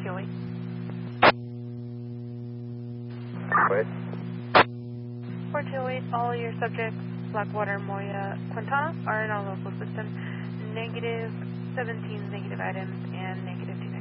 4208. Wait. 4208, all your subjects, Blackwater, Moya, Quintana, are in our local system. -17 negative items and -2